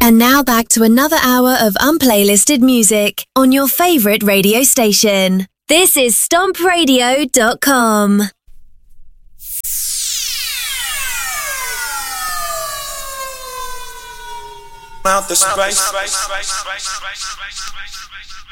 And now back to another hour of unplaylisted music on your favourite radio station. This is StompRadio.com. Out the space.